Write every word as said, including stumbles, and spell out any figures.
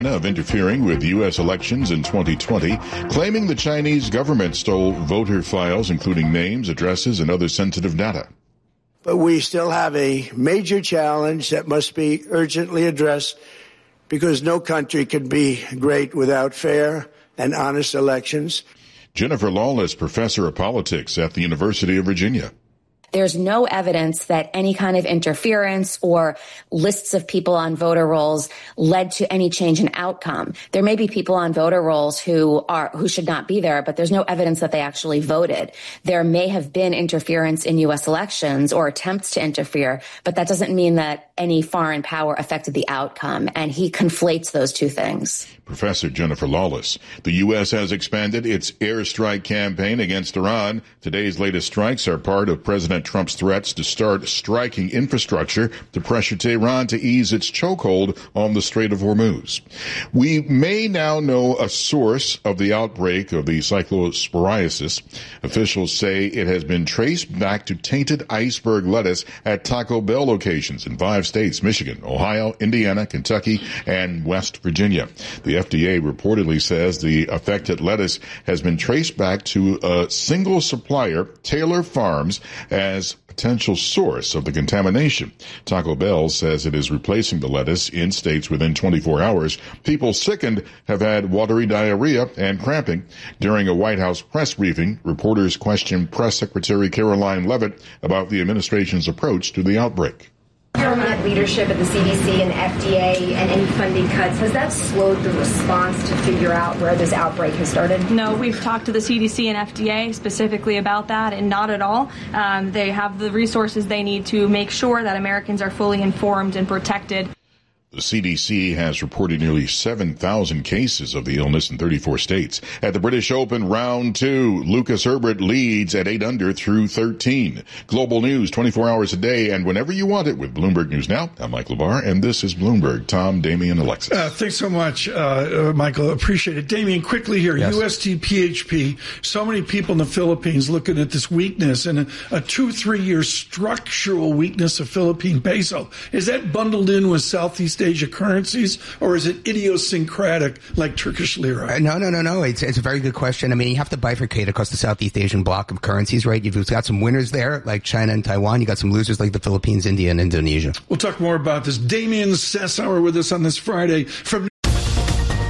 Of interfering with U S elections in twenty twenty, claiming the Chinese government stole voter files, including names, addresses, and other sensitive data. But we still have a major challenge that must be urgently addressed because no country can be great without fair and honest elections. Jennifer Lawless, professor of politics at the University of Virginia. There's no evidence that any kind of interference or lists of people on voter rolls led to any change in outcome. There may be people on voter rolls who are who should not be there, but there's no evidence that they actually voted. There may have been interference in U S elections or attempts to interfere, but that doesn't mean that any foreign power affected the outcome. And he conflates those two things. Professor Jennifer Lawless. The U S has expanded its airstrike campaign against Iran. Today's latest strikes are part of President Trump's threats to start striking infrastructure to pressure Tehran to ease its chokehold on the Strait of Hormuz. We may now know a source of the outbreak of the cyclosporiasis. Officials say it has been traced back to tainted iceberg lettuce at Taco Bell locations in five states: Michigan, Ohio, Indiana, Kentucky, and West Virginia. The F D A reportedly says the affected lettuce has been traced back to a single supplier, Taylor Farms, as potential source of the contamination. Taco Bell says it is replacing the lettuce in states within twenty-four hours. People sickened have had watery diarrhea and cramping. During a White House press briefing, reporters questioned Press Secretary Caroline Leavitt about the administration's approach to the outbreak. Government leadership at the C D C and F D A and any funding cuts, has that slowed the response to figure out where this outbreak has started? No, we've talked to the C D C and F D A specifically about that, and not at all. Um, they have the resources they need to make sure that Americans are fully informed and protected. The C D C has reported nearly seven thousand cases of the illness in thirty-four states. At the British Open round two, Lucas Herbert leads at eight under through thirteen. Global news twenty-four hours a day and whenever you want it with Bloomberg News Now. I'm Mike LeVar, and this is Bloomberg. Tom, Damian, Alexis. Uh, thanks so much, uh, uh, Michael. Appreciate it. Damian, quickly here, yes. U S T P H P. So many people in the Philippines looking at this weakness and a, a two, three-year structural weakness of Philippine peso. Is that bundled in with Southeast Asia currencies, or is it idiosyncratic like Turkish lira? Uh, no, no, no, no. It's it's a very good question. I mean, you have to bifurcate across the Southeast Asian bloc of currencies, right? You've got some winners there, like China and Taiwan. You got some losers like the Philippines, India, and Indonesia. We'll talk more about this. Damian Sessauer with us on this Friday from